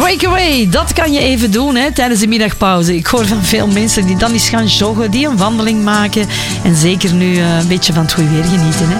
Breakaway, dat kan je even doen hè, tijdens de middagpauze. Ik hoor van veel mensen die dan eens gaan joggen, die een wandeling maken en zeker nu een beetje van het goede weer genieten. Hè.